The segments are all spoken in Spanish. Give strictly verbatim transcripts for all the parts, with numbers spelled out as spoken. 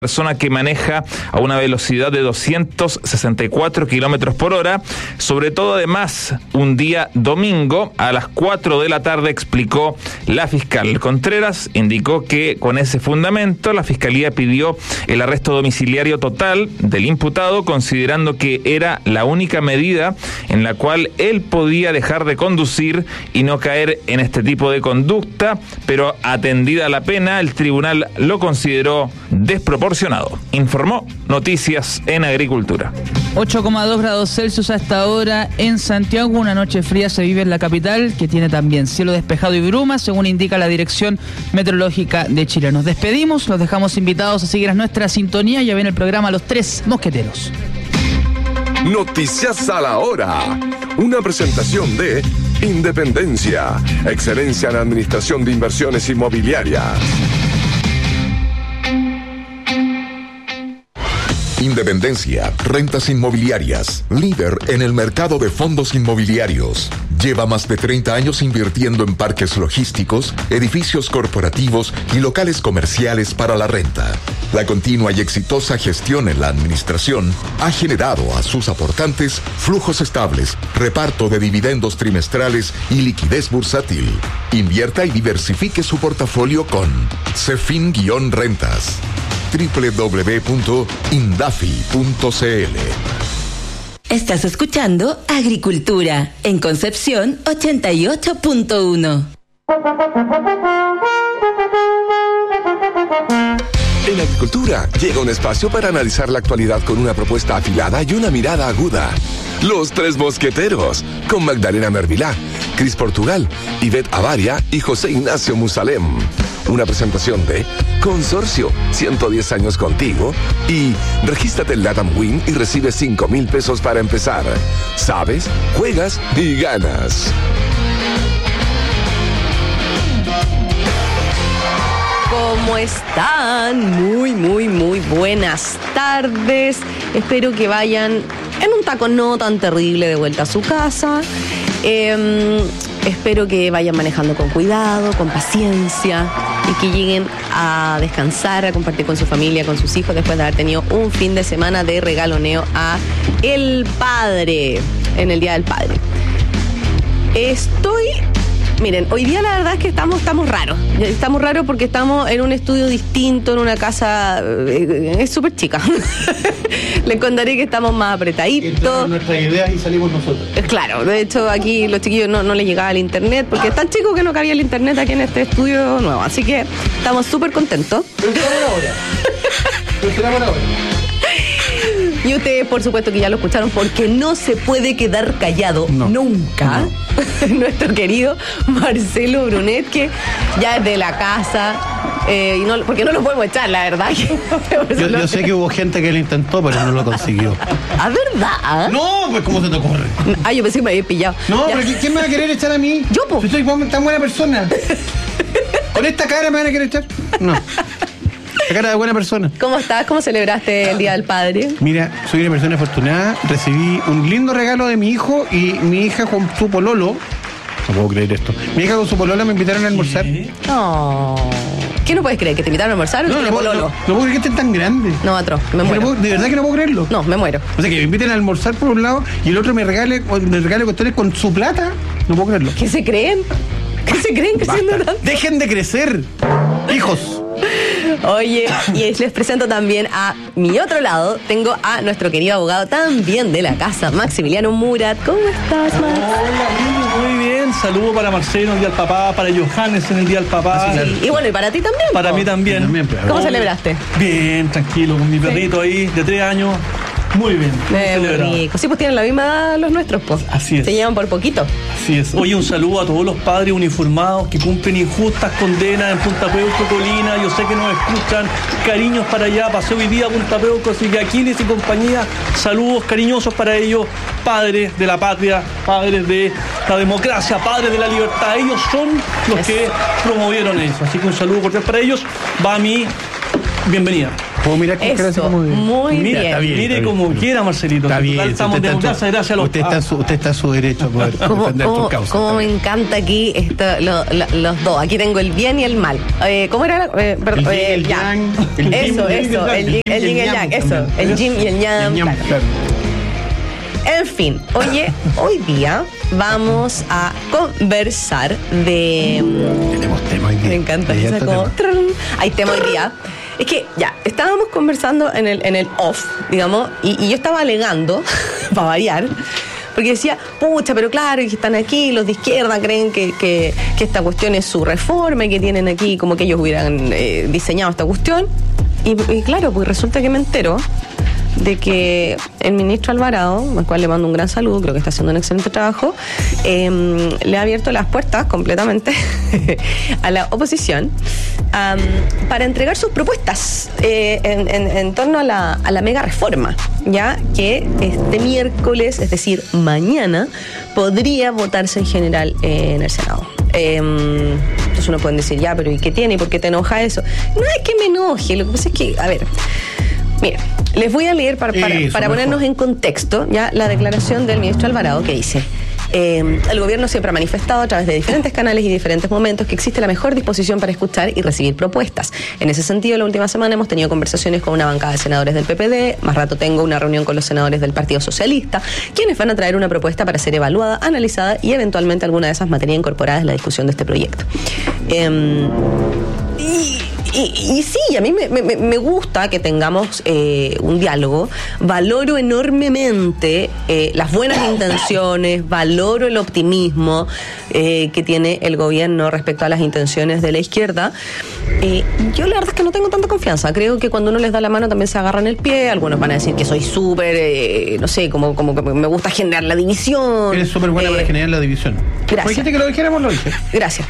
persona que maneja a una velocidad de doscientos sesenta y cuatro kilómetros por hora, sobre todo además un día domingo a las cuatro de la tarde, explicó la fiscal. Contreras indicó que con ese fundamento la fiscalía pidió el arresto domiciliario total del imputado, considerando que era la única medida en la cual él podía dejar de conducir y no caer en este tipo de conducta, pero atendida la pena, el tribunal lo consideró desproporcionado. Informó Noticias en Agricultura. ocho coma dos grados Celsius hasta ahora en Santiago. Una noche fría se vive en la capital, que tiene también cielo despejado y bruma, según indica la Dirección Meteorológica de Chile. Nos despedimos, los dejamos invitados a seguir a nuestra sintonía. Ya viene el programa Los Tres Mosqueteros. Noticias a la hora. Una presentación de Independencia, excelencia en administración de inversiones inmobiliarias. Independencia, rentas inmobiliarias, líder en el mercado de fondos inmobiliarios. Lleva más de treinta años invirtiendo en parques logísticos, edificios corporativos y locales comerciales para la renta. La continua y exitosa gestión en la administración ha generado a sus aportantes flujos estables, reparto de dividendos trimestrales y liquidez bursátil. Invierta y diversifique su portafolio con Cefin-Rentas. doble u doble u doble u punto indafi punto c l. Estás escuchando Agricultura en Concepción ochenta y ocho punto uno. En Agricultura llega un espacio para analizar la actualidad con una propuesta afilada y una mirada aguda. Los Tres Mosqueteros, con Magdalena Mervilá, Cris Portugal, Ivette Avaria y José Ignacio Musalem. Una presentación de Consorcio, ciento diez años contigo, y regístrate en Latam Win y recibe cinco mil pesos para empezar. Sabes, juegas y ganas. ¿Cómo están? Muy, muy, muy buenas tardes. Espero que vayan en un taco no tan terrible de vuelta a su casa. Eh, espero que vayan manejando con cuidado, con paciencia, y que lleguen a descansar, a compartir con su familia, con sus hijos, después de haber tenido un fin de semana de regaloneo a el padre, en el Día del Padre. Estoy... Miren, hoy día la verdad es que estamos, estamos raros. Estamos raros porque estamos en un estudio distinto, en una casa... Eh, es súper chica. Les contaré que estamos más apretaditos. Entraron nuestras ideas y salimos nosotros. Claro, de hecho aquí los chiquillos no, no les llegaba el internet, porque es tan chico que no cabía el internet aquí en este estudio nuevo. Así que estamos súper contentos. Pero será por ahora. Pero será por ahora. Y ustedes, por supuesto, que ya lo escucharon, porque no se puede quedar callado no. nunca. No. Nuestro querido Marcelo Brunet, que ya es de la casa, eh, y no, porque no lo podemos echar, la verdad. yo, yo sé que hubo gente que lo intentó, pero no lo consiguió. ¿A verdad? No, pues ¿cómo se te ocurre? Ah, yo pensé que me había pillado. No, ya. pero ¿quién me va a querer echar a mí? Yo, po. Yo soy tan buena persona. ¿Con esta cara me van a querer echar? No. La cara de buena persona. ¿Cómo estás? ¿Cómo celebraste el Día del Padre? Mira, soy una persona afortunada. Recibí un lindo regalo de mi hijo y mi hija con su pololo. No puedo creer esto. Mi hija con su pololo me invitaron a almorzar. Oh. ¿Qué no puedes creer? ¿Que te invitaron a almorzar o no, no, no, pololo? No, no puedo creer que estén tan grandes. No, atroz, me muero. No puedo, de verdad que no puedo creerlo. No, me muero. O sea, que me inviten a almorzar por un lado y el otro me regale, me regale cuestiones con su plata. No puedo creerlo. ¿Qué se creen? ¿Qué se creen que siendo tanto? Dejen de crecer, hijos. Oye, y les presento también a mi otro lado. Tengo a nuestro querido abogado también de la casa, Maximiliano Murat. ¿Cómo estás, Max? Hola, muy bien. Saludos para Marcelo en el Día del Papá, para Johannes en el Día del Papá. Sí. Y bueno, y para ti también. Para ¿no? mí también. también ¿Cómo oh, celebraste? Bien, tranquilo, con mi perrito sí. ahí de tres años. Muy bien. Eh, muy rico. Sí, pues tienen la misma edad los nuestros, pues. Así es. Se llevan por poquito. Así es. Oye, un saludo a todos los padres uniformados que cumplen injustas condenas en Punta Peuco, Colina. Yo sé que nos escuchan. Cariños para allá. Pasé hoy día a Punta Peuco, así que Aquiles y compañía. Saludos cariñosos para ellos. Padres de la patria, padres de la democracia, padres de la libertad. Ellos son los es. que promovieron eso. Así que un saludo cordial para ellos. Va a mi bienvenida. ¿Puedo mirar con cara así Eso, como de- muy Mira, bien. está bien. Mire como quiera, Marcelito. Está Total, bien, estamos usted en está en su- democracia, gracias a los usted está en su- usted está en su derecho a poder ¿Cómo, defender cómo- tus causas. cómo está me bien. encanta aquí esto, lo- lo- los dos? Aquí tengo el bien y el mal. Eh, ¿Cómo era? Eh, perdón, El yin y eh, el yang. yang, el yin- Eso, el yin y el eso. yang, El yin el yin y el yang. Eso. también. El yin y el yang. Ñam, claro. claro. En fin, oye, hoy día vamos a conversar de... Tenemos tema hoy día. Me encanta. Hay esa harto como, tema. trrrn. Hay tema hoy día. Es que ya, estábamos conversando en el, en el off, digamos, y, y yo estaba alegando, para variar, porque decía, pucha, pero claro, y que están aquí, los de izquierda creen que, que, que esta cuestión es su reforma y que tienen aquí como que ellos hubieran eh, diseñado esta cuestión. Y, y claro, pues resulta que me entero de que el ministro Alvarado, al cual le mando un gran saludo, creo que está haciendo un excelente trabajo, eh, le ha abierto las puertas completamente a la oposición um, para entregar sus propuestas eh, en, en, en torno a la, a la mega reforma, ya que este miércoles, es decir, mañana, podría votarse en general eh, en el Senado. Eh, entonces uno puede decir, ya, pero ¿y qué tiene? ¿Y por qué te enoja eso? No es que me enoje, lo que pasa es que, a ver, mira, les voy a leer para, para, Eso, para ponernos mejor. en contexto ya la declaración del ministro Alvarado, que dice: eh, el gobierno siempre ha manifestado a través de diferentes canales y diferentes momentos que existe la mejor disposición para escuchar y recibir propuestas. En ese sentido, la última semana hemos tenido conversaciones con una bancada de senadores del P P D, más rato tengo una reunión con los senadores del Partido Socialista, quienes van a traer una propuesta para ser evaluada, analizada y eventualmente alguna de esas materias incorporadas en la discusión de este proyecto. Eh, y Y, y sí, a mí me, me, me gusta que tengamos eh, un diálogo. Valoro enormemente eh, las buenas intenciones, valoro el optimismo eh, que tiene el gobierno respecto a las intenciones de la izquierda. Eh, yo la verdad es que no tengo tanta confianza. Creo que cuando uno les da la mano también se agarran el pie. Algunos van a decir que soy súper, eh, no sé, como, como que me gusta generar la división. Eres súper buena Eh, para generar la división. gracias. ¿Me dijiste que lo dijéramos? Lo dije. Gracias.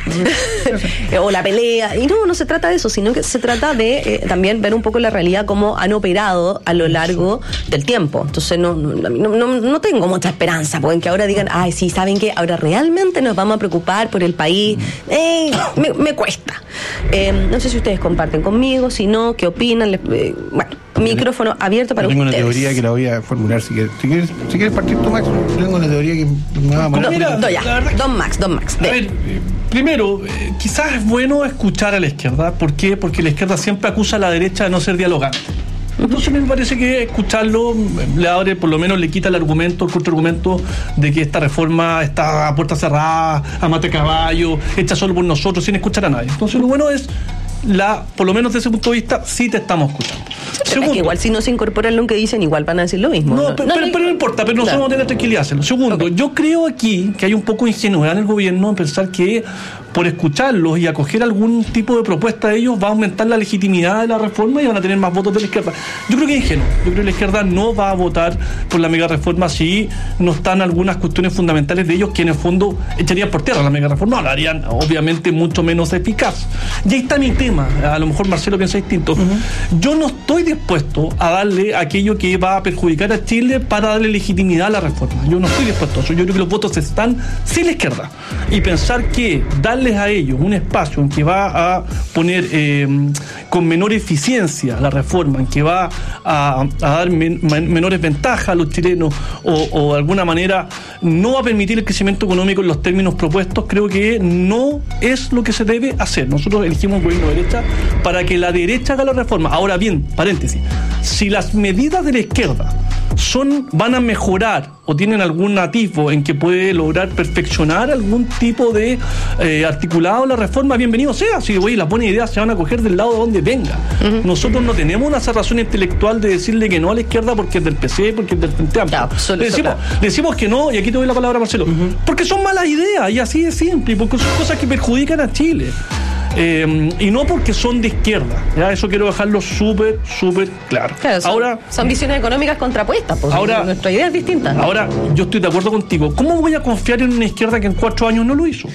O la pelea. Y no, no se trata de eso, sino que se trata de eh, también ver un poco la realidad, cómo han operado a lo largo del tiempo. Entonces no, no, no, no tengo mucha esperanza, porque en que ahora digan, ay, sí, ¿saben qué? Ahora realmente nos vamos a preocupar por el país. Eh, me, me cuesta. Eh, no sé si ustedes comparten conmigo, si no, ¿qué opinan? Les, eh, bueno, micrófono abierto para Yo tengo ustedes. una teoría que la voy a formular si quieres. Si quieres, si quieres partir tú, Max, yo tengo una teoría que me va a Don, mandar. Mira, don, ya. la verdad- Don Max, Don Max. A de- ver, eh, primero, eh, quizás es bueno escuchar a la izquierda. ¿Por qué? Porque la izquierda siempre acusa a la derecha de no ser dialogante. Entonces me parece que escucharlo eh, le abre, por lo menos le quita el argumento, el contraargumento de que esta reforma está a puerta cerrada, a mate caballo, hecha solo por nosotros, sin escuchar a nadie. Entonces lo bueno es, la, por lo menos desde ese punto de vista, sí te estamos escuchando. Es que igual si no se incorporan lo que dicen, igual van a decir lo mismo. No, pero, pero- pero no importa, pero nosotros vamos a tener tranquilidad de hacerlo. Segundo, Ok. yo creo aquí que hay un poco de ingenuidad en el gobierno en pensar que por escucharlos y acoger algún tipo de propuesta de ellos va a aumentar la legitimidad de la reforma y van a tener más votos de la izquierda. Yo creo que es ingenuo. Yo creo que la izquierda no va a votar por la mega reforma si no están algunas cuestiones fundamentales de ellos que en el fondo echarían por tierra la mega reforma. Lo harían obviamente mucho menos eficaz. Y ahí está mi tema. A lo mejor Marcelo piensa distinto. Yo no estoy dispuesto a darle aquello que va a perjudicar a Chile para darle legitimidad a la reforma. Yo no estoy dispuesto a eso. Yo creo que los votos están sin la izquierda. Y pensar que darles a ellos un espacio en que va a poner eh, con menor eficiencia la reforma, en que va a, a dar men, menores ventajas a los chilenos o, o de alguna manera no va a permitir el crecimiento económico en los términos propuestos, creo que no es lo que se debe hacer. Nosotros elegimos un gobierno de derecha para que la derecha haga la reforma. Ahora bien, paréntesis, si las medidas de la izquierda son, van a mejorar o tienen algún atisbo en que puede lograr perfeccionar algún tipo de eh, articulado en la reforma, bienvenido sea. Si oye, las buenas ideas se van a coger del lado de donde venga. Uh-huh. Nosotros no tenemos una cerrazón intelectual de decirle que no a la izquierda porque es del P C, porque es del Frente Amplio. Ya, solo, le, decimos, claro. le decimos que no, y aquí te doy la palabra, Marcelo, uh-huh. porque son malas ideas, y así de simple, y porque son cosas que perjudican a Chile. Eh, y no porque son de izquierda, ¿ya? Eso quiero dejarlo súper, súper claro. Claro, son, ahora, son visiones económicas contrapuestas, pues ahora, nuestra idea es distinta. Ahora, yo estoy de acuerdo contigo. ¿Cómo voy a confiar en una izquierda que en cuatro años no lo hizo?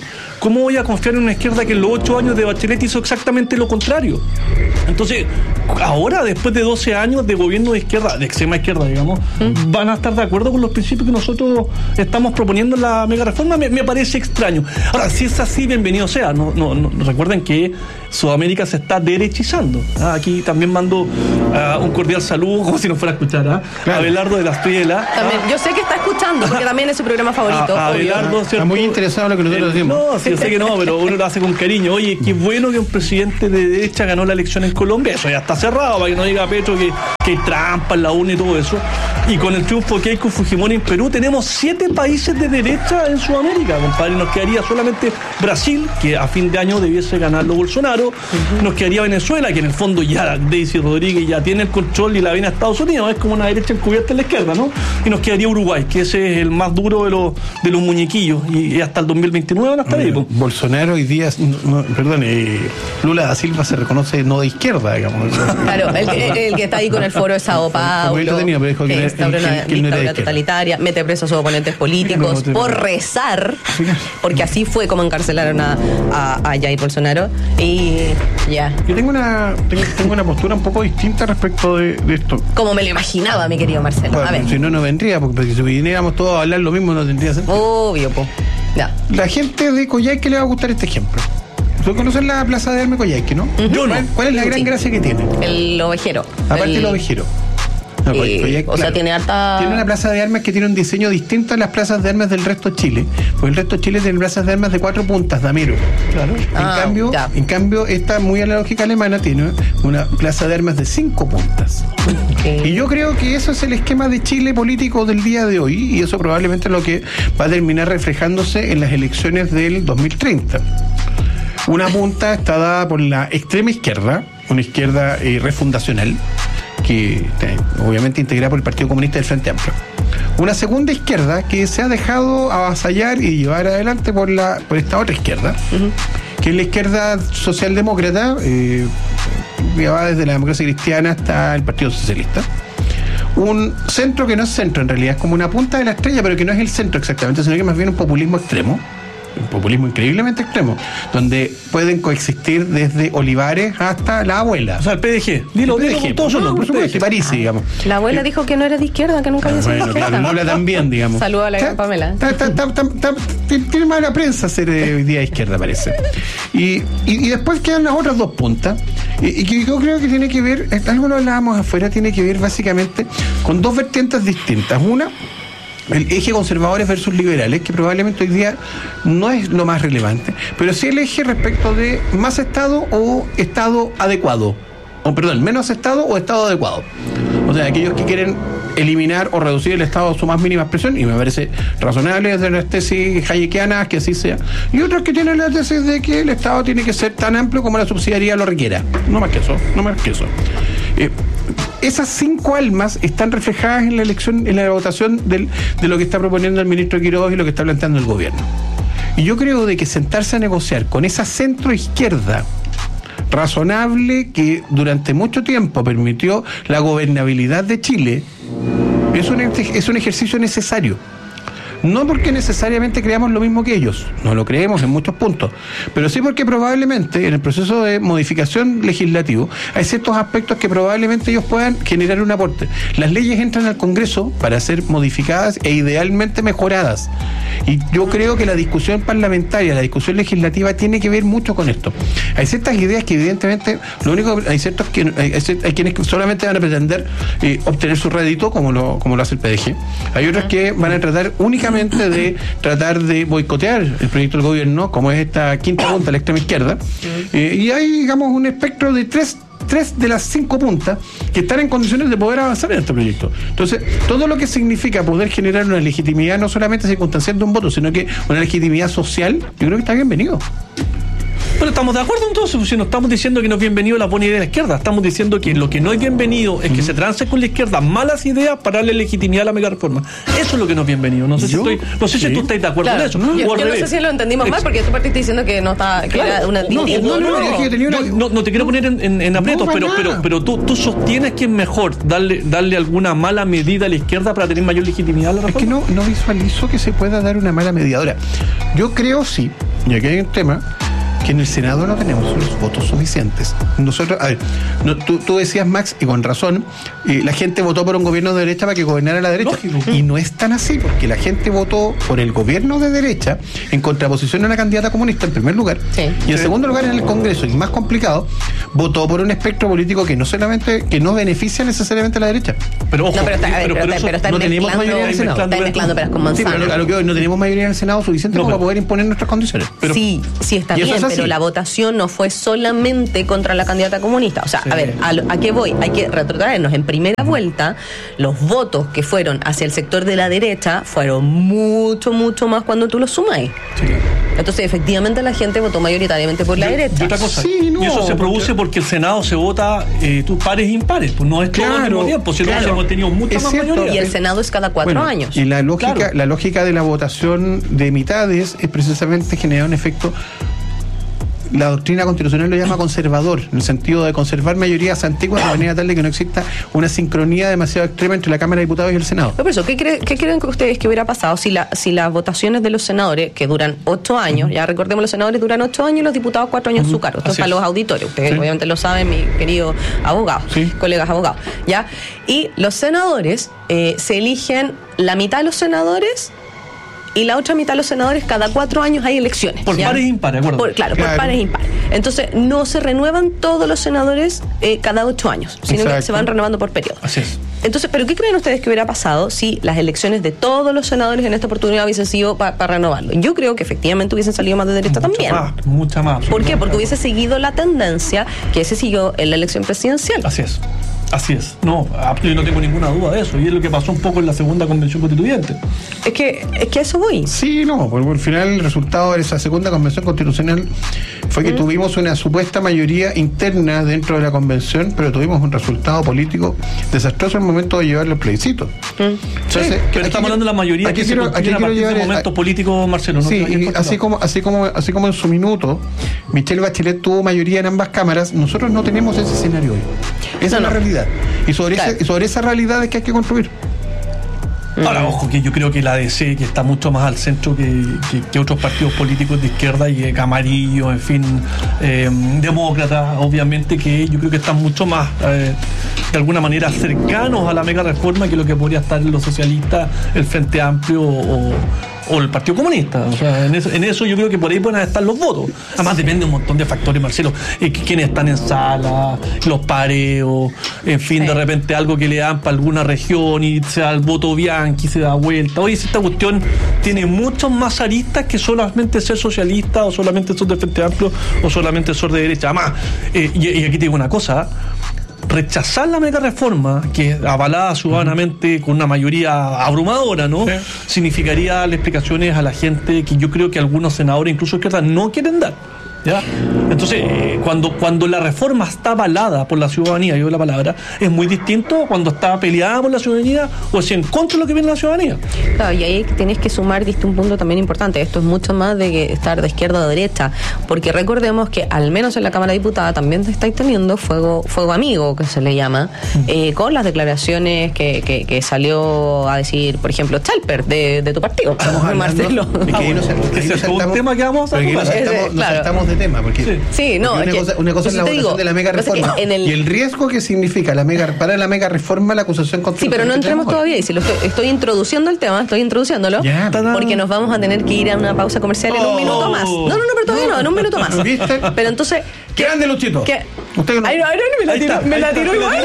¿cómo voy a confiar en una izquierda que en los ocho años de Bachelet hizo exactamente lo contrario? Entonces, ahora, después de doce años de gobierno de izquierda, de extrema izquierda, digamos, ¿Mm? van a estar de acuerdo con los principios que nosotros estamos proponiendo en la mega reforma. Me, me parece extraño. Ahora, si es así, bienvenido sea. No, no, no, recuerden que Sudamérica se está derechizando. ¿Ah? Aquí también mando uh, un cordial saludo, como si no fuera a escuchar, ¿ah? Claro. A Abelardo de la Estrella. También, yo sé que está escuchando, porque también es su programa favorito. A, a Abelardo, está muy interesado en lo que nosotros decimos. No, sí, yo sé que no, pero uno lo hace con cariño. Oye, qué bueno que un presidente de derecha ganó la elección en Colombia. Eso ya está cerrado, para que no diga Petro que, que hay trampa en la U N y todo eso. Y con el triunfo que hay con Fujimori en Perú, tenemos siete países de derecha en Sudamérica, compadre. Nos quedaría solamente Brasil, que a fin de año debiese ganarlo Bolsonaro. Uh-huh. Nos quedaría Venezuela, que en el fondo ya Daisy Rodríguez ya tiene el control y la viene a Estados Unidos. Es como una derecha encubierta en la izquierda, ¿no? Y nos quedaría Uruguay, que ese es el más duro de los, de los muñequillos. Y, y hasta el dos mil veintinueve van a estar ahí. Pues. Bolsonaro hoy día, no, perdón, eh, Lula da Silva se reconoce no de izquierda, digamos. Claro, el, el, el que está ahí con el foro de Sao Paulo, lo tenía, pero dijo que, que instaura una dictadura totalitaria, mete preso a sus oponentes políticos por rezar, porque así fue como encarcelaron a, a, a Jair Bolsonaro. Y ya. Yo tengo una tengo, tengo una postura un poco distinta respecto de, de esto. Como me lo imaginaba, mi querido Marcelo. Bueno, a ver. Si no, no vendría, porque si viniéramos todos a hablar lo mismo, no tendría sentido. Obvio, po. Ya. La gente de Coyhaique le va a gustar este ejemplo. ¿Tú conoces la plaza de Armas Coyhaique, no? Uh-huh. Yo no. ¿Cuál, ¿Cuál es la gran sí. gracia que tiene? El ovejero. Aparte el... el ovejero. No, eh, Coyhaique, o claro. sea, tiene harta... Tiene una plaza de armas que tiene un diseño distinto a las plazas de armas del resto de Chile. Porque el resto de Chile tiene plazas de armas de cuatro puntas, damero. Claro. Ah, en cambio, ya. en cambio, esta muy a la lógica alemana tiene una plaza de armas de cinco puntas. Okay. Y yo creo que eso es el esquema de Chile político del día de hoy, y eso probablemente es lo que va a terminar reflejándose en las elecciones del dos mil treinta. Una punta está dada por la extrema izquierda, una izquierda eh, refundacional, que eh, obviamente integrada por el Partido Comunista del Frente Amplio. Una segunda izquierda que se ha dejado avasallar y llevar adelante por la por esta otra izquierda, uh-huh. que es la izquierda socialdemócrata, eh, que va desde la democracia cristiana hasta el Partido Socialista. Un centro que no es centro, en realidad es como una punta de la estrella, pero que no es el centro exactamente, sino que más bien un populismo extremo. Un populismo increíblemente extremo, donde pueden coexistir desde Olivares hasta la abuela. O sea, el P D G. Dilo, el P D G, dilo, todos son no, por supuesto, Parisi, digamos. La abuela eh, dijo que no era de izquierda, que nunca había sido bueno, de izquierda. Claro, Lula también, digamos. Saludos a la gran Pamela. Ta, ta, ta, ta, ta, tiene mala prensa ser eh, hoy día de izquierda, parece. Y, y, y después quedan las otras dos puntas, y, y que yo creo que tiene que ver, algo lo hablábamos afuera, tiene que ver básicamente con dos vertientes distintas. Una, el eje conservadores versus liberales, que probablemente hoy día no es lo más relevante, pero sí el eje respecto de más Estado o Estado adecuado, o perdón, menos Estado o Estado adecuado. O sea, aquellos que quieren eliminar o reducir el Estado a su más mínima expresión, y me parece razonable desde las tesis hayekianas que así sea, y otros que tienen la tesis de que el Estado tiene que ser tan amplio como la subsidiariedad lo requiera. No más que eso, no más que eso. Eh, esas cinco almas están reflejadas en la elección, en la votación del, de lo que está proponiendo el ministro Quiroga y lo que está planteando el gobierno. Y yo creo de que sentarse a negociar con esa centro izquierda razonable que durante mucho tiempo permitió la gobernabilidad de Chile es un, es un ejercicio necesario. No porque necesariamente creamos lo mismo que ellos, no lo creemos en muchos puntos, pero sí porque probablemente en el proceso de modificación legislativo hay ciertos aspectos que probablemente ellos puedan generar un aporte. Las leyes entran al Congreso para ser modificadas e idealmente mejoradas, y yo creo que la discusión parlamentaria, la discusión legislativa tiene que ver mucho con esto. Hay ciertas ideas que evidentemente lo único hay ciertos que hay, hay quienes solamente van a pretender eh, obtener su rédito como lo como lo hace el P D G. Hay otros que van a tratar únicamente de tratar de boicotear el proyecto del gobierno, como es esta quinta punta, la extrema izquierda, eh, y hay, digamos, un espectro de tres tres de las cinco puntas que están en condiciones de poder avanzar en este proyecto. Entonces, todo lo que significa poder generar una legitimidad no solamente circunstancial de un voto, sino que una legitimidad social, yo creo que está bienvenido. Pero estamos de acuerdo entonces, si no estamos diciendo que no es bienvenido la buena idea de la izquierda, estamos diciendo que lo que no es bienvenido es que se trance con la izquierda malas ideas para darle legitimidad a la mega reforma. Eso es lo que no es bienvenido. No sé si estoy, no sé sí. si tú estás de acuerdo claro, con eso. No, yo, yo no sé si lo entendimos mal, porque tú partiste diciendo que no está, que claro, era una no, no, no, no, no, no, no, no te quiero poner en, en, en aprietos, no, pero, pero, pero tú, tú sostienes que es mejor darle, darle alguna mala medida a la izquierda para tener mayor legitimidad a la reforma. Es que no, no visualizo que se pueda dar una mala medida. Ahora, yo creo sí Y aquí hay un tema que en el Senado no tenemos los votos suficientes. Nosotros, a ver, no, tú, tú decías, Max, y con razón, eh, la gente votó por un gobierno de derecha para que gobernara la derecha. Lógico. Y no es tan así, porque la gente votó por el gobierno de derecha en contraposición a una candidata comunista, en primer lugar. Sí. Y en segundo lugar, en el Congreso, y más complicado, votó por un espectro político que no solamente, que no beneficia necesariamente a la derecha. Pero ojo, No, pero está, a ver, pero, pero, pero eso pero está no tenemos mezclando, mayoría en el Senado. está mezclando peras con Sí, manzanas. pero a lo que hoy no tenemos mayoría en el Senado suficiente No, como pero- para poder imponer nuestras condiciones. Pero- sí, sí está Y eso bien, es así. pero la votación no fue solamente contra la candidata comunista. O sea, Sí. a ver, ¿a, lo- ¿a qué voy? Hay que retrotraernos. En primera vuelta, los votos que fueron hacia el sector de la derecha fueron mucho, mucho más cuando tú los sumáis. Sí. Entonces, efectivamente, la gente votó mayoritariamente por la Y- derecha. Y otra cosa, Sí, no, y eso se produce porque el Senado se vota eh, tus pares e impares, pues no es todo al Claro, mismo tiempo, si no claro. hemos tenido mucha Es más cierto. mayoría. Y el Senado es cada cuatro Bueno, años. Y la lógica, Claro. la lógica de la votación de mitades es precisamente generar un efecto. La doctrina constitucional lo llama conservador, en el sentido de conservar mayorías antiguas de manera tal de que no exista una sincronía demasiado extrema entre la Cámara de Diputados y el Senado. Pero por eso, ¿qué, cree- qué creen que ustedes que hubiera pasado si, la, si las votaciones de los senadores, que duran ocho años, ya recordemos, los senadores duran ocho años y los diputados cuatro años en su cargo? Esto es Así para es. los auditores. Ustedes Sí. obviamente lo saben, mi querido abogado, Sí. colegas abogados. ¿Ya? Y los senadores eh, se eligen la mitad de los senadores y la otra mitad de los senadores, cada cuatro años hay elecciones. Por ¿ya? pares e impares, ¿de acuerdo? Por- claro, Claro. por pares e impares. Entonces, no se renuevan todos los senadores eh, cada ocho años, sino que Exacto. se van renovando por periodo. Así es. Entonces, ¿pero qué creen ustedes que hubiera pasado si las elecciones de todos los senadores en esta oportunidad hubiesen sido para renovarlo? Yo creo que efectivamente hubiesen salido más de derecha Mucha también. más, mucha más. ¿Por qué? Porque absolutamente. hubiese seguido la tendencia que se siguió en la elección presidencial. Así es. Así es. No, yo no tengo ninguna duda de eso. Y es lo que pasó un poco en la segunda convención constituyente. Es que, es que a eso voy. Sí, no, porque al final el resultado de esa segunda convención constitucional fue que tuvimos una supuesta mayoría interna dentro de la convención, pero tuvimos un resultado político desastroso en el momento de llevar los plebiscitos. Entonces, Sí, pero aquí estamos hablando de la mayoría aquí que quiero- se aquí construye a quiero partir de llevar- momentos políticos, Marcelo. ¿no? Sí, te vayas y por así otro como, así como, así como en su minuto, Michelle Bachelet tuvo mayoría en ambas cámaras, nosotros no tenemos ese escenario hoy. Esa No, es la no. realidad. Y sobre, Claro. ese- y sobre esa realidad es que hay que construir. Ahora, ojo, que yo creo que la A D C, que está mucho más al centro que, que, que otros partidos políticos de izquierda y de Camarillo, en fin, eh, demócratas, obviamente, que yo creo que están mucho más, eh, de alguna manera, cercanos a la mega reforma que lo que podría estar los socialistas, el Frente Amplio o, o el Partido Comunista. O sea, en eso, en eso yo creo que por ahí pueden estar los votos. Además, depende un montón de factores, Marcelo. Eh, quiénes están en sala, los pareos, en fin, Sí. de repente algo que le dan para alguna región y se da el voto Bianchi, se da vuelta. Oye, si esta cuestión tiene muchos más aristas que solamente ser socialista o solamente ser de Frente Amplio o solamente ser de derecha. Además, eh, y, y aquí te digo una cosa, rechazar la mega reforma, que es avalada ciudadanamente con una mayoría abrumadora, ¿no? Sí. Significaría darle explicaciones a la gente que yo creo que algunos senadores, incluso izquierda, no quieren dar. ¿Ya? Entonces, eh, cuando, cuando la reforma está avalada por la ciudadanía, yo la palabra, es muy distinto cuando está peleada por la ciudadanía o si en contra de lo que viene la ciudadanía. Claro, y ahí tienes que sumar, diste un punto también importante. Esto es mucho más de que estar de izquierda o de derecha, porque recordemos que al menos en la Cámara de Diputados también se está teniendo fuego, fuego amigo, que se le llama, eh, con las declaraciones que, que, que salió a decir, por ejemplo, Chalper, de, de tu partido, Estamos hablando Marcelo. de que ahí nos- ahí Ese nos es un saltamos- tema que vamos a pero aquí nos tocar. saltamos, Ese, nos claro. saltamos de tema, porque, Sí. Sí, no, porque es una, que- cosa, una cosa es eso la te votación digo, de la mega pasa que reforma en el- y el riesgo que significa la mega para la mega reforma la acusación contra Sí, pero no entremos todavía. Y si lo estoy, estoy introduciendo el tema, estoy introduciéndolo, Ya, porque nos vamos a tener que ir a una pausa comercial en un Oh. minuto más. No, no, no, pero todavía no, en un minuto más. ¿Viste? Pero entonces. ¿Qué grande, Luchito? ¿Qué? Usted no- Ay, no, ay, no, me la Ahí tiró, está, me ahí la está, tiró me la igual.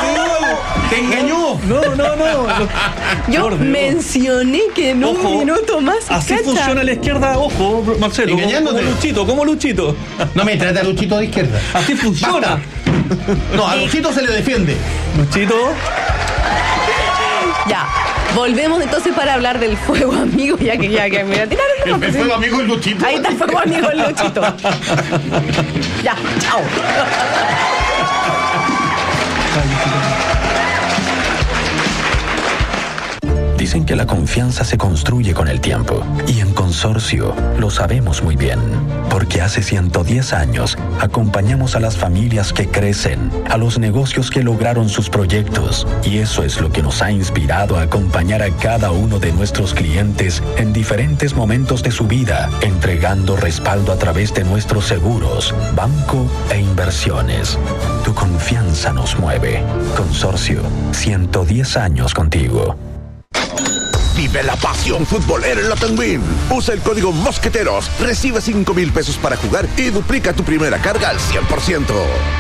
tiró. ¡Te engañó! No, no, no. Yo Por Dios. mencioné que en Ojo, un minuto más. así cacha. funciona la izquierda, ojo, Marcelo. Como, Engañándote. como Luchito, como Luchito. No me trata a Luchito de izquierda. Así funciona. No, a Luchito se le defiende. Luchito. Ya. Volvemos entonces para hablar del fuego amigo, ya que ya que me la tiraron. El, nomás, el pues, fuego sí. amigo es Luchito. Ahí está el fuego amigo el Luchito. Ya, chao. Dicen que la confianza se construye con el tiempo. Y en Consorcio lo sabemos muy bien. Porque hace ciento diez años acompañamos a las familias que crecen, a los negocios que lograron sus proyectos. Y eso es lo que nos ha inspirado a acompañar a cada uno de nuestros clientes en diferentes momentos de su vida, entregando respaldo a través de nuestros seguros, banco e inversiones. Tu confianza nos mueve. Consorcio, ciento diez años contigo. Vive la pasión futbolera en la Tenguín. Usa el código Mosqueteros, recibe cinco mil pesos para jugar y duplica tu primera carga al cien por ciento.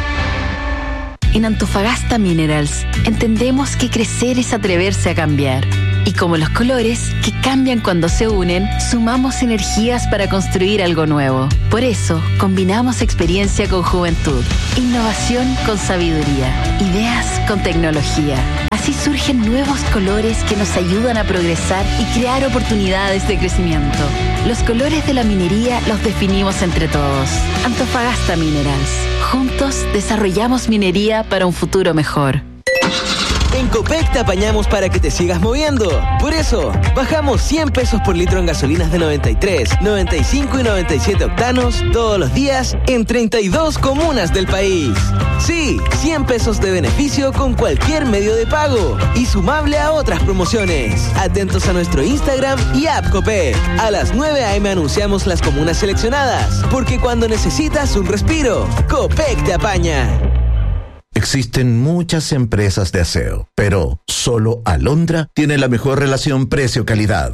En Antofagasta Minerals entendemos que crecer es atreverse a cambiar. Y como los colores, que cambian cuando se unen, sumamos energías para construir algo nuevo. Por eso, combinamos experiencia con juventud, innovación con sabiduría, ideas con tecnología. Así surgen nuevos colores que nos ayudan a progresar y crear oportunidades de crecimiento. Los colores de la minería los definimos entre todos. Antofagasta Minerals. Juntos desarrollamos minería para un futuro mejor. En Copec te apañamos para que te sigas moviendo. Por eso, bajamos cien pesos por litro en gasolinas de noventa y tres, noventa y cinco y noventa y siete octanos todos los días en treinta y dos comunas del país. Sí, cien pesos de beneficio con cualquier medio de pago y sumable a otras promociones. Atentos a nuestro Instagram y app Copec. A las nueve a eme anunciamos las comunas seleccionadas, porque cuando necesitas un respiro, Copec te apaña. Existen muchas empresas de aseo, pero solo Alondra tiene la mejor relación precio-calidad.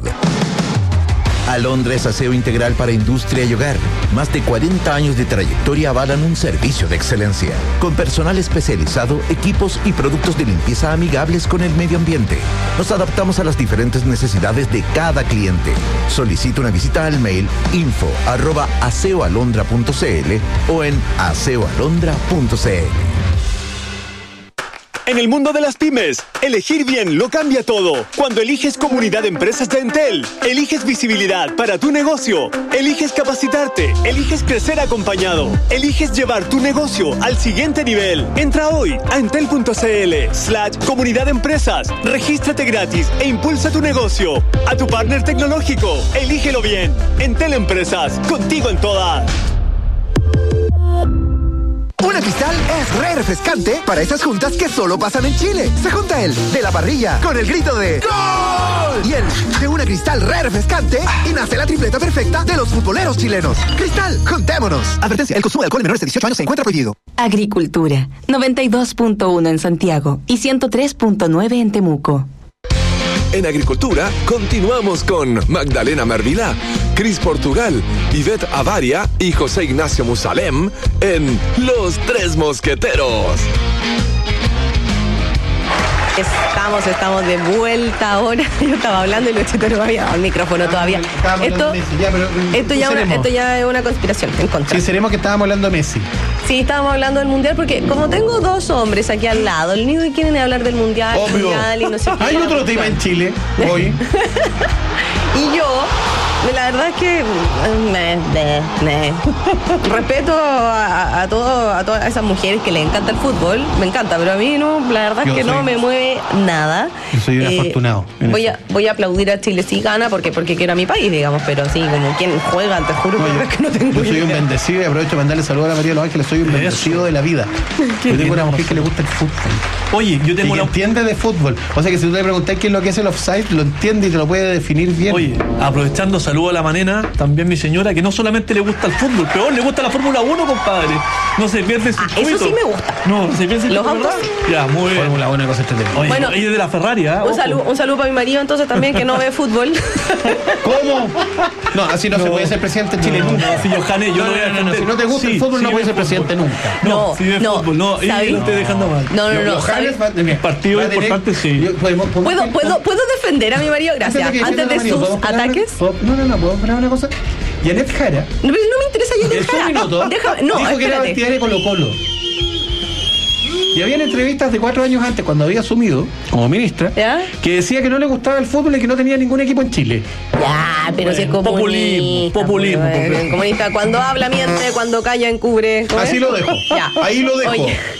Alondra es aseo integral para industria y hogar. Más de cuarenta años de trayectoria avalan un servicio de excelencia, con personal especializado, equipos y productos de limpieza amigables con el medio ambiente. Nos adaptamos a las diferentes necesidades de cada cliente. Solicita una visita al mail info arroba aseoalondra punto cl o en aseoalondra punto cl. En el mundo de las pymes, elegir bien lo cambia todo. Cuando eliges Comunidad de Empresas de Entel, eliges visibilidad para tu negocio, eliges capacitarte, eliges crecer acompañado, eliges llevar tu negocio al siguiente nivel. Entra hoy a entel.cl slash Comunidad de Empresas, regístrate gratis e impulsa tu negocio. A tu partner tecnológico, elígelo bien. Entel Empresas, contigo en todas. Una Cristal es re refrescante para esas juntas que solo pasan en Chile. Se junta el de la parrilla con el grito de ¡Gol! Y el de una Cristal re refrescante y nace la tripleta perfecta de los futboleros chilenos. Cristal, juntémonos. Advertencia, el consumo de alcohol en menores de dieciocho años se encuentra prohibido. Agricultura, noventa y dos punto uno en Santiago y ciento tres punto nueve en Temuco. En Agricultura, continuamos con Magdalena Mervilá, Cris Portugal, Ivette Avaria y José Ignacio Musalem en Los Tres Mosqueteros. Estamos, estamos de vuelta ahora. Yo estaba hablando y Luchito no me había dado el micrófono todavía. Esto, ya, pero, esto, ya una, esto ya es una conspiración en contra. Sinceremos que estábamos hablando de Messi. Sí, estábamos hablando del Mundial porque como tengo dos hombres aquí al lado, el niño quieren hablar del Mundial, mundial y no sé qué. Hay otro tema en Chile hoy. Y yo, la verdad es que me, me, me. respeto a, a, todo, a todas esas mujeres que les encanta el fútbol, me encanta, pero a mí no, la verdad es que soy, no me mueve nada. Yo soy un eh, afortunado. Voy a, voy a aplaudir a Chile si gana porque, porque quiero a mi país, digamos, pero así como quien juega, te juro no, yo, que no tengo Yo soy idea. un bendecido y aprovecho para mandarle saludos a la María de los Ángeles, soy un Eso. bendecido de la vida. Yo tengo una mujer que le gusta el fútbol. Oye, yo tengo y una... entiende de fútbol. O sea que si tú le preguntas qué es lo que es el offside, lo entiende y te lo puede definir bien. Oye, aprovechando, saludo a la Manena, también mi señora, que no solamente le gusta el fútbol, peor, le gusta la Fórmula uno, compadre. No se pierde su ah, eso sí me gusta. No, se pierde los autos. Ya, muy bien. Fórmula uno, cosa entretenida. Oye, bueno, ella es de la Ferrari, ¿eh? Un saludo, un saludo para mi marido, entonces también, que no ve fútbol. ¿Cómo? No, así no, no se puede ser presidente en Chile no, nunca. No, si yo Jane, yo no, no, no, no, no, si no te gusta sí, el fútbol, sí, no puedes ser presidente fútbol. nunca. No, no si ve no, fútbol, no, y lo estoy dejando mal. No, no, no. Mis partidos importantes, sí. ¿Puedo, puedo, ¿Puedo defender a mi marido? Gracias. Antes de sus ataques. No, no, no, ¿puedo poner una cosa? Janet Jara. No, no me interesa Janet Jara. Minuto, Déjame, no, dijo espérate. que era partidaria de Colo Colo. Y habían entrevistas de cuatro años antes, cuando había asumido como ministra, ¿Ya? que decía que no le gustaba el fútbol y que no tenía ningún equipo en Chile. Ya, pero si es comunista. Populismo, populismo. Pues, comunista, cuando habla miente, cuando calla encubre. Así es? lo dejo. Ya. Ahí lo dejo. Oye,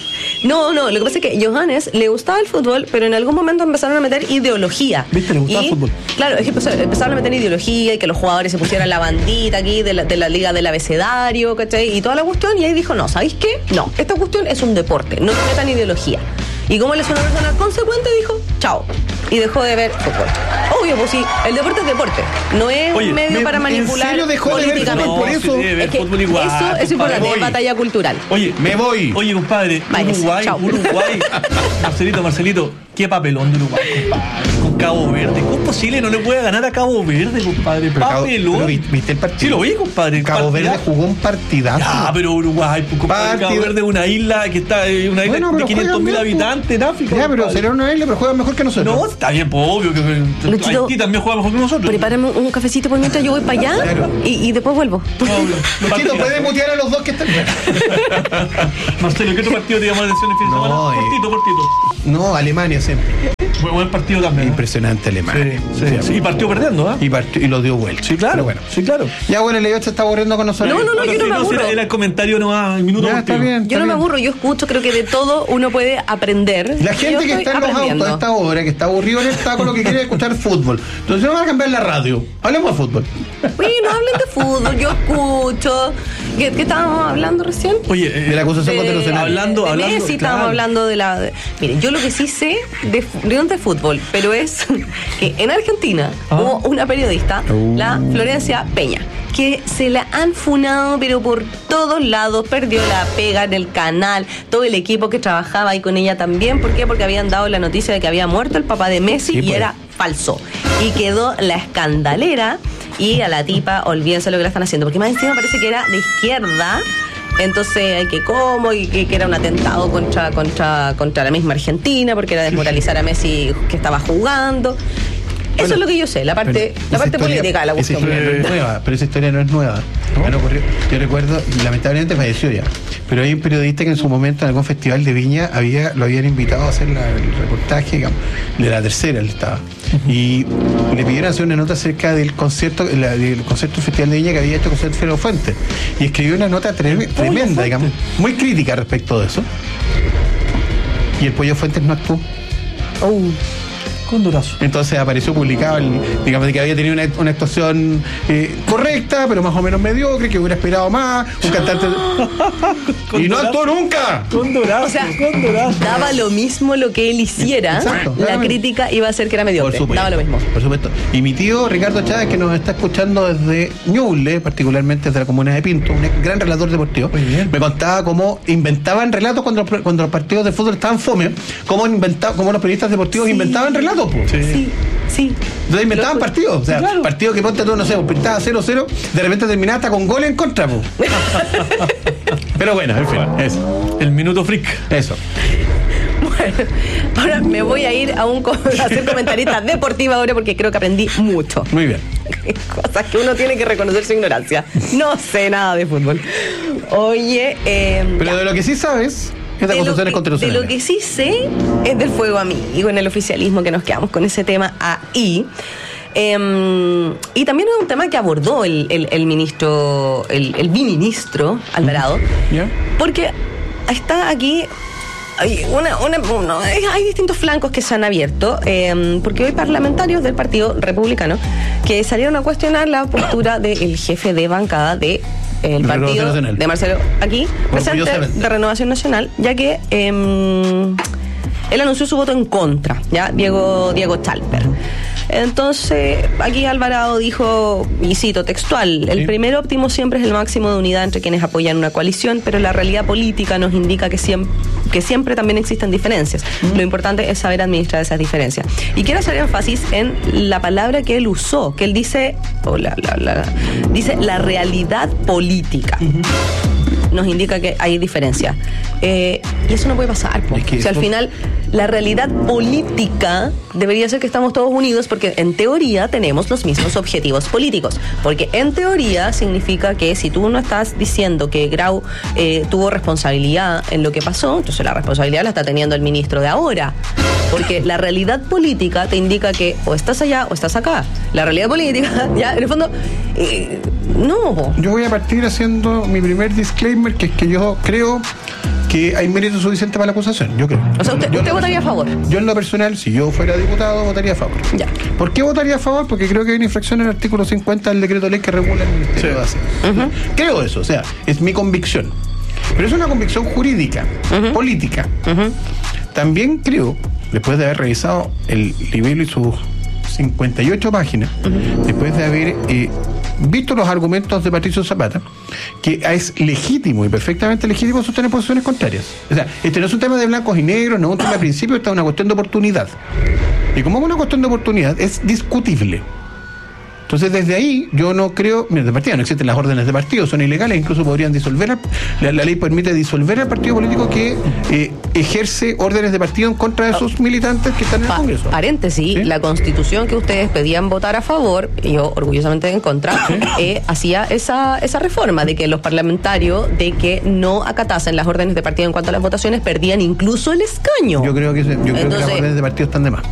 No, no, lo que pasa es que Johannes le gustaba el fútbol, pero en algún momento empezaron a meter ideología. ¿Viste? Le gustaba y, el fútbol. Claro, es que empezaron a meter ideología y que los jugadores se pusieran la bandita aquí de la, de la liga del abecedario, ¿cachai? Y toda la cuestión, y ahí dijo, no, ¿sabéis qué? No, esta cuestión es un deporte, no se metan ideología. Y como él es una persona consecuente, dijo, chao. Y dejó de ver fútbol. Obvio, pues sí, el deporte es deporte. No es Oye, un medio me- para manipular ¿en serio dejó de ver políticamente. fútbol por No, eso? sí debe ver Es que fútbol igual, eso es compadre. importante, es Voy. batalla cultural. Oye, Me voy. Oye, compadre, Váyase, Uruguay, chao. Uruguay. Marcelito, Marcelito, qué papelón de Uruguay, compadre. Con Cabo Verde. ¿Cómo es posible no le puede ganar a Cabo Verde, compadre? Pero Cabo- Papelón. pero vi- ¿viste el partido? Sí, lo vi, compadre. Cabo Verde Partidazo. jugó un partidazo. Ah, pero Uruguay, pues, compadre, Partido. Cabo Verde es una isla que está, eh, una isla Bueno, de pero quinientos mil juegan bien, habitantes en África. Ya, pero compadre. será una isla, pero juegan mejor que nosotros. No, está bien, pues obvio que que Luchito, Haití también juega mejor que nosotros. Prepárame un cafecito por mientras yo voy para allá Claro. y, y después vuelvo. Obvio. Luchito, ¿puedes mutear a los dos que están? Marcelo, ¿qué otro partido te llamó la atención el fin de No, semana? eh. Cortito, cortito. No, Alemania siempre. Buen, buen partido también. ¿no? Impresionante Alemania. Sí, sí, sí. Y partió perdiendo, ¿ah? Y, part- y lo dio vuelta. Sí, claro. Pero bueno. Sí, claro. Ya, bueno, el Leo se está aburriendo con nosotros. No, no, no, Ahora yo no sí, me sí, aburro. era, era el comentario nomás, el minuto Ya, está contigo. bien. Yo está no me bien. aburro, yo escucho, creo que de todo uno puede aprender. La Yo gente que estoy está en los aprendiendo. autos a esta hora, que está aburrido en el taco, lo que quiere es escuchar fútbol. Entonces no van a cambiar la radio. Hablemos de fútbol. Bueno, hablen de fútbol, yo escucho. ¿Qué, qué estábamos hablando recién? Oye, eh, De la acusación contra los de, hablando- de hablando- Messi, claro. estábamos hablando de la... de- Mire, yo lo que sí sé de, fu- de, de fútbol, pero es que en Argentina Ah. hubo una periodista, Uh. la Florencia Peña, que se la han funado, pero por todos lados, perdió la pega en el canal, todo el equipo que trabajaba ahí con ella también. ¿Por qué? Porque habían dado la noticia de que había muerto el papá de Messi Sí, y pues. era falso. Y quedó la escandalera y a la tipa, olvídense lo que la están haciendo, porque más encima parece que era de izquierda. Entonces, que cómo, y que, que era un atentado contra, contra, contra la misma Argentina, porque era desmoralizar a Messi que estaba jugando. Eso Bueno, es lo que yo sé, la parte, Pero la esa parte historia- política de la esa cuestión. historia no es nueva, pero esa historia no es nueva. Ya no ocurrió. Yo recuerdo, y lamentablemente falleció ya, pero hay un periodista que en su momento en algún festival de Viña había lo habían invitado a hacer la- el reportaje, digamos, de la tercera, él estaba. Y le pidieron hacer una nota acerca del concierto, la- del concierto del Festival de Viña que había hecho con Fero Fuentes. Y escribió una nota tre- tremenda, digamos, muy crítica respecto de eso. Y el Pollo Fuentes no actuó. Oh. Con durazo. Entonces apareció publicado, el, digamos, de que había tenido una, una actuación eh, correcta, pero más o menos mediocre, que hubiera esperado más, un cantante... Con y no durazo. actuó nunca. Con durazo, O sea, con durazo. daba lo mismo lo que él hiciera, Exacto, la claramente. crítica iba a ser que era Por mediocre. supuesto, Daba lo mismo. por supuesto. Y mi tío Ricardo Chávez, que nos está escuchando desde Ñuble, particularmente desde la comuna de Pinto, un gran relator deportivo, Muy bien. me contaba cómo inventaban relatos cuando, los- cuando los partidos de fútbol estaban fome, cómo, inventaba, cómo los periodistas deportivos Sí. inventaban relatos. Po. Sí, sí. Entonces inventaban Lo- partidos, o sea, Claro. partidos que ponte tú, no sé, pues, estaba cero cero, de repente terminaba hasta con gol en contra. Po. Pero bueno, en fin, eso. El minuto freak. Eso. Bueno, ahora me voy a ir a, un, co- a hacer comentarista deportiva ahora porque creo que aprendí mucho. Muy bien. Cosas que uno tiene que reconocer su ignorancia. No sé nada de fútbol. Oye, eh, Pero ya. de lo que sí sabes es de De lo, acusaciones que, de lo constitucionales. que sí sé es del fuego amigo en el oficialismo, que nos quedamos con ese tema ahí. Eh, y también es un tema que abordó el, el, el ministro, el, el biministro Alvarado, ¿Ya? porque está aquí. Hay, una, una, uno- hay distintos flancos que se han abierto, eh, porque hoy parlamentarios del Partido Republicano que salieron a cuestionar la postura del jefe de bancada de el De partido Renovación Nacional. de Marcelo aquí, presente Orgullosamente. de Renovación Nacional, ya que eh, él anunció su voto en contra, ya Diego Diego Chalper. Entonces, aquí Alvarado dijo, y cito textual, el Sí. primer óptimo siempre es el máximo de unidad entre quienes apoyan una coalición, pero la realidad política nos indica que siempre, que siempre también existen diferencias. Lo importante es saber administrar esas diferencias. Y quiero hacer énfasis en la palabra que él usó, que él dice, o la, la- la- dice la realidad política. Nos indica que hay diferencia. Eh, y eso no puede pasar. Po. Es que O sea, al eso- final, la realidad política debería ser que estamos todos unidos porque en teoría tenemos los mismos objetivos políticos. Porque en teoría significa que si tú no estás diciendo que Grau eh, tuvo responsabilidad en lo que pasó, entonces la responsabilidad la está teniendo el ministro de ahora. Porque la realidad política te indica que o estás allá o estás acá. La realidad política, ya, en el fondo, eh, no. Yo voy a partir haciendo mi primer disclaimer, que es que yo creo que que hay mérito suficiente para la acusación, yo creo. O sea, usted, yo usted votaría a favor. Yo en lo personal, si yo fuera diputado, votaría a favor. Ya. ¿Por qué votaría a favor? Porque creo que hay una infracción en el artículo cincuenta del decreto ley que regula el Ministerio sí. de Hacienda. Uh-huh. Creo eso, o sea, es mi convicción. Pero es una convicción jurídica, uh-huh. política. Uh-huh. También creo, después de haber revisado el libelo y sus cincuenta y ocho páginas, uh-huh. después de haber eh, visto los argumentos de Patricio Zapata, que es legítimo y perfectamente legítimo sostener posiciones contrarias. O sea, este no es un tema de blancos y negros, no es un tema de principio, esta es una cuestión de oportunidad. Y como es una cuestión de oportunidad, es discutible. Entonces, desde ahí, yo no creo, mira, de partida no existen las órdenes de partido, son ilegales, incluso podrían disolver, a, la, la ley permite disolver al partido político que eh, ejerce órdenes de partido en contra de sus militantes que están en el Congreso. Paréntesis, ¿sí? La constitución que ustedes pedían votar a favor, y yo orgullosamente en contra, ¿sí? eh, hacía esa, esa reforma de que los parlamentarios, de que no acatasen las órdenes de partido en cuanto a las votaciones, perdían incluso el escaño. Yo creo que, yo creo Entonces, que las órdenes de partido están de más.